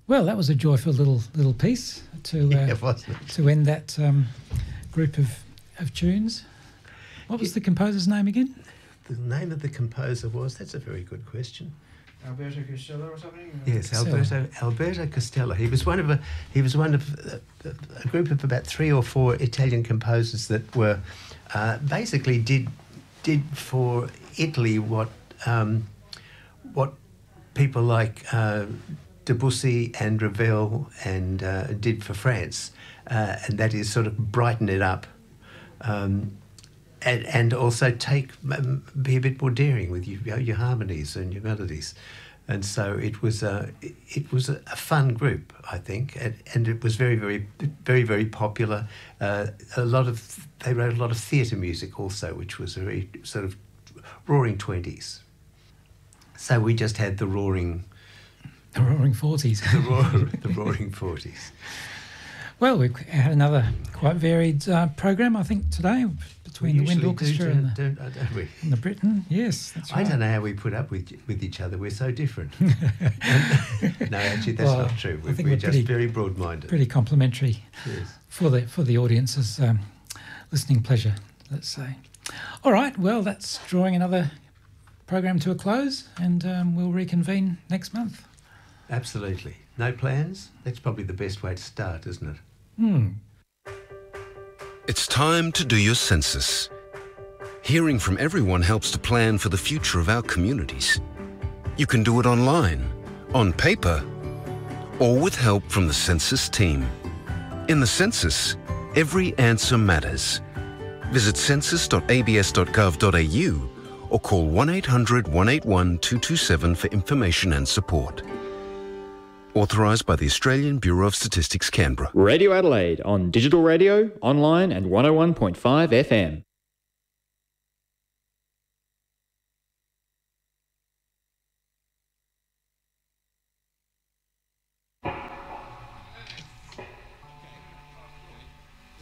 Well, that was a joyful little piece to wasn't it? to end that group of tunes. What was the composer's name again? The name of the composer that's a very good question. Alberto Costello or something? Yes, Alberto Costello. He was one of a group of about 3 or 4 Italian composers that were basically did for Italy what people like Debussy and Ravel and did for France, and that is sort of brighten it up. And also be a bit more daring with your harmonies and your melodies, and so it was a fun group, I think, and it was very, very, very, very popular. They wrote a lot of theatre music also, which was a very sort of roaring 20s. So we just had the roaring 40s. the roaring 40s. Well, we've had another quite varied program, I think, today, between the Wind Orchestra and the Britain. Yes, that's right. I don't know how we put up with each other. We're so different. No, actually, that's not true. We're just very broad-minded. Pretty complimentary. Yes. For the audience's listening pleasure, let's say. All right, well, that's drawing another program to a close, and we'll reconvene next month. Absolutely. No plans? That's probably the best way to start, isn't it? It's time to do your census. Hearing from everyone helps to plan for the future of our communities. You can do it online, on paper, or with help from the census team. In the census, every answer matters. Visit census.abs.gov.au or call 1800 181 227 for information and support. Authorised by the Australian Bureau of Statistics, Canberra. Radio Adelaide on digital radio, online and 101.5 FM.